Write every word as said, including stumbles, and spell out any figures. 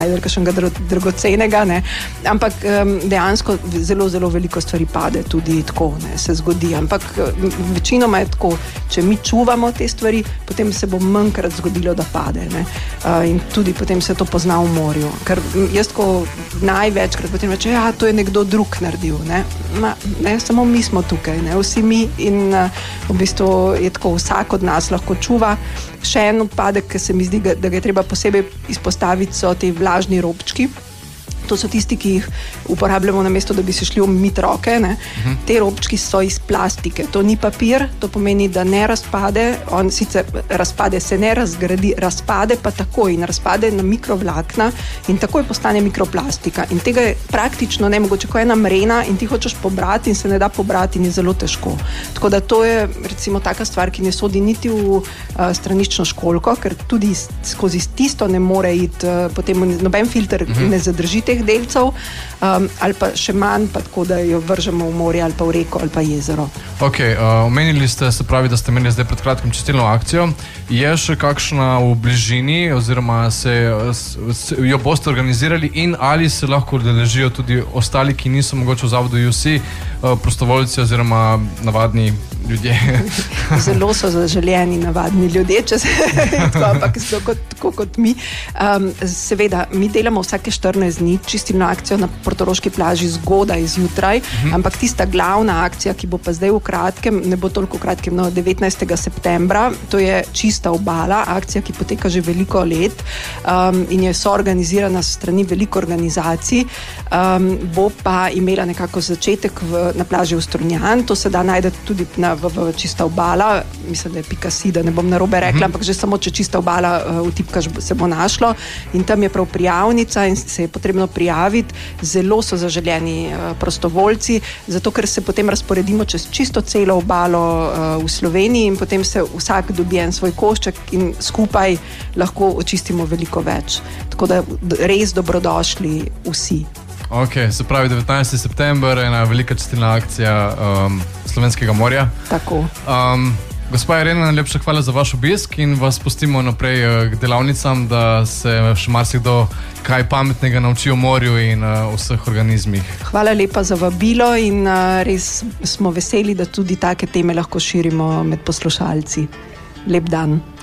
najdel kakšnega dragocenega, ne. Ampak um, dejansko zelo, zelo veliko stvari pade tudi tako, ne, se zgodi. Ampak večinoma je tako, če mi čuvamo te stvari, potem se bo manjkrat zgodilo, da pade, ne. Uh, in tudi potem se to pozna v morju. Ker jaz tako največkrat potem reče, ja, to je nekdo drug naredil, ne. Ma, ne, samo mi smo tukaj, ne, vsi mi in uh, v bistvu je tako, vsak od nas lahko čuva. Še en odpadek, ki se mi zdi, da ga je treba posebej izpostaviti, so te vlažni robčki. To so tisti, ki jih uporabljamo namesto, da bi se šli umiti roke, ne. Uh-huh. Te robčki so iz plastike. To ni papir, to pomeni, da ne razpade. On sicer razpade, se ne razgradi, razpade pa takoj in razpade na mikrovlakna in takoj postane mikroplastika. In tega je praktično nemogoče, ko je ena mrena in ti hočeš pobrati in se ne da pobrati in je zelo težko. Tako da to je recimo taka stvar, ki ne sodi niti v uh, stranično školjko, ker tudi skozi tisto ne more iti, uh, potem noben filter uh-huh. ne zadrži teh delcev, um, ali pa še manj, pa tako, da jo vržemo v morje ali pa v reko ali pa jezero. Ok, uh, omenili ste, se pravi, da ste imeli zdaj pred kratkim čistilno akcijo. Je še kakšna v bližini oziroma se, se jo boste organizirali in ali se lahko udeležijo tudi ostali, ki niso mogoče v zavodu U C, uh, prostovoljci oziroma navadni ljudje? Zelo so zaželjeni navadni ljudje, če se tako, ampak so kot, tako kot mi. Um, seveda, mi delamo vsake štirinajst dni čistilno akcijo na portoroški plaži zgodaj zjutraj, uh-huh. ampak tista glavna akcija, ki bo pa zdaj v kratkem, ne bo toliko kratkem, no, devetnajstega septembra, to je Čista obala, akcija, ki poteka že veliko let um, in je soorganizirana s strani veliko organizacij, um, bo pa imela nekako začetek v, na plaži v Strunjan, to se da najdete tudi na V, v Čista obala, mislim, da je pika si, da ne bom narobe rekla, mm-hmm. ampak že samo, če Čista obala uh, vtipkaš, se bo našlo in tam je prav prijavnica in se je potrebno prijaviti. Zelo so zaželjeni uh, prostovoljci, zato ker se potem razporedimo čez čisto celo obalo uh, v Sloveniji in potem se vsak dobi en svoj košček in skupaj lahko očistimo veliko več. Tako da res dobrodošli vsi. Ok, se pravi devetnajstega september, ena velika čistilna akcija um, Slovenskega morja. Tako. Um, gospa Irena, najlepša hvala za vaš obisk in vas pustimo naprej uh, k delavnicam, da se še marsikdo kaj pametnega nauči o morju in uh, vseh organizmih. Hvala lepa za vabilo in uh, res smo veseli, da tudi take teme lahko širimo med poslušalci. Lep dan.